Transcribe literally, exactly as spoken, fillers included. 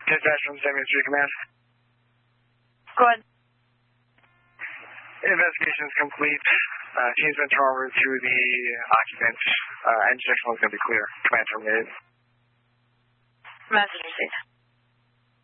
Dispatch from seventy-three Command. Go ahead. Investigation is complete. Uh, team's been turned over to the occupant. Uh, engine check is going to be clear. Command terminated. Message received.